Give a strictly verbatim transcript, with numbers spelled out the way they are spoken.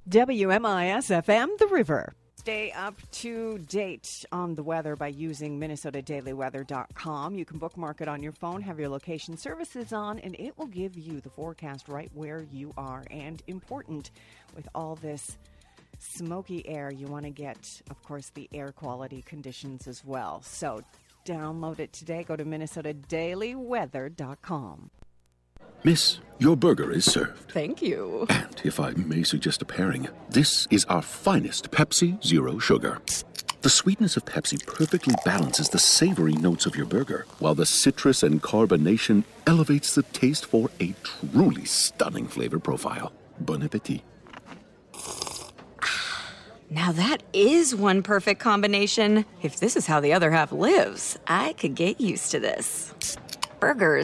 W M I S F M, The River. Stay up to date on the weather by using Minnesota Daily Weather dot com. You can bookmark it on your phone, have your location services on, and it will give you the forecast right where you are. And important, with all this smoky air, you want to get, of course, the air quality conditions as well. So download it today. Go to Minnesota Daily Weather dot com. Miss, your burger is served. Thank you. And if I may suggest a pairing, this is our finest Pepsi Zero Sugar. The sweetness of Pepsi perfectly balances the savory notes of your burger, while the citrus and carbonation elevates the taste for a truly stunning flavor profile. Bon appetit. Now that is one perfect combination. If this is how the other half lives, I could get used to this. Burgers,